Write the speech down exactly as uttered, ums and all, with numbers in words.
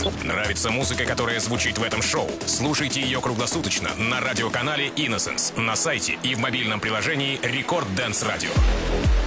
Нравится музыка, которая звучит в этом шоу? Слушайте ее круглосуточно на радиоканале Innocence, на сайте и в мобильном приложении Рекорд Dance Radio.